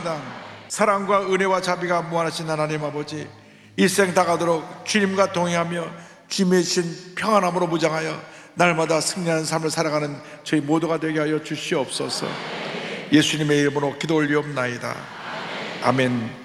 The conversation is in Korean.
축원합니다. 사랑과 은혜와 자비가 무한하신 하나님 아버지, 일생 다가도록 주님과 동행하며 주님의 주신 평안함으로 무장하여 날마다 승리하는 삶을 살아가는 저희 모두가 되게 하여 주시옵소서. 예수님의 이름으로 기도 올리옵나이다. 아멘.